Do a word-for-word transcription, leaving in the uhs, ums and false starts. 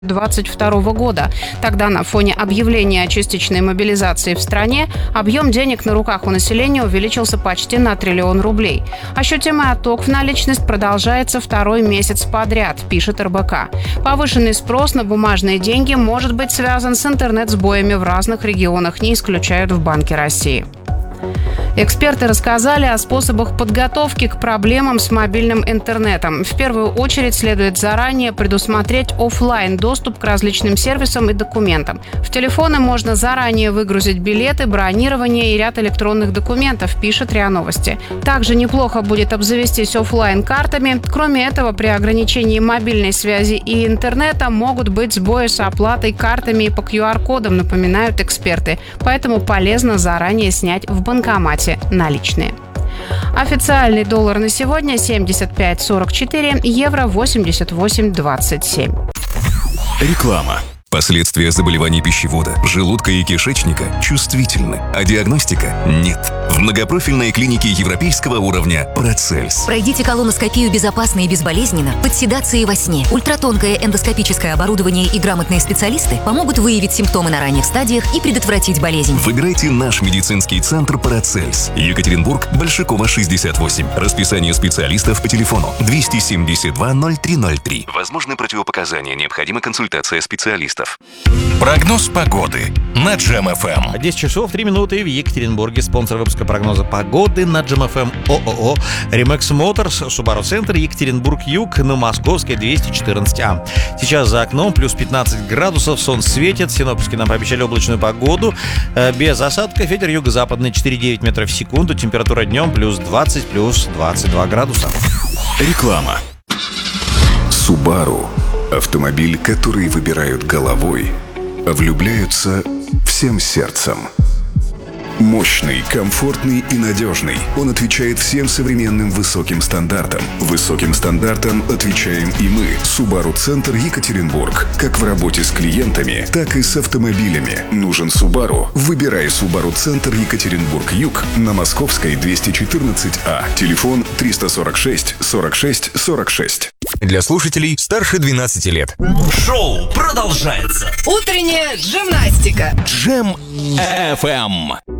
двадцать второго года. Тогда на фоне объявления о частичной мобилизации в стране объем денег на руках у населения увеличился почти на триллион рублей. Ощутимый отток в наличность продолжается второй месяц подряд, пишет эр бэ ка. Повышенный спрос на бумажные деньги может быть связан с интернет-сбоями в разных регионах, не исключают в Банке России. Эксперты рассказали о способах подготовки к проблемам с мобильным интернетом. В первую очередь следует заранее предусмотреть офлайн доступ к различным сервисам и документам. В телефоны можно заранее выгрузить билеты, бронирование и ряд электронных документов, пишет РИА Новости. Также неплохо будет обзавестись офлайн картами. Кроме этого, при ограничении мобильной связи и интернета могут быть сбои с оплатой картами и по ку ар кодам, напоминают эксперты. Поэтому полезно заранее снять в банкомате наличные. Официальный доллар на сегодня семьдесят пять сорок четыре, евро восемьдесят восемь двадцать семь. Реклама. Последствия заболеваний пищевода, желудка и кишечника чувствительны, а диагностика нет. В многопрофильной клинике европейского уровня «Процельс». Пройдите колоноскопию безопасно и безболезненно, под седацией во сне. Ультратонкое эндоскопическое оборудование и грамотные специалисты помогут выявить симптомы на ранних стадиях и предотвратить болезнь. Выбирайте наш медицинский центр «Процельс». Екатеринбург, Большакова, шестьдесят восемь. Расписание специалистов по телефону двести семьдесят два ноль три ноль три. Возможны противопоказания, необходима консультация специалистов. Прогноз погоды на Джем эф эм. десять часов три минуты в Екатеринбурге. Спонсор выпуска прогноза погоды на Джем эф эм ООО Remax Motors, Subaru Центр, Екатеринбург-Юг, на Московской двести четырнадцать А. Сейчас за окном плюс пятнадцать градусов, солнце светит. Синоптики нам пообещали облачную погоду без осадков. Ветер юго-западный четыре целых девять метров в секунду. Температура днем плюс двадцать, плюс двадцать два градуса. Реклама. Subaru. Автомобиль, который выбирают головой, а влюбляются всем сердцем. Мощный, комфортный и надежный. Он отвечает всем современным высоким стандартам. Высоким стандартам отвечаем и мы. Subaru Центр Екатеринбург. Как в работе с клиентами, так и с автомобилями. Нужен Subaru? Выбирай Subaru Центр Екатеринбург-Юг на Московской двести четырнадцать А. Телефон триста сорок шесть сорок шесть сорок шесть. Для слушателей старше двенадцати лет. Шоу продолжается. Утренняя гимнастика. Джем эф эм.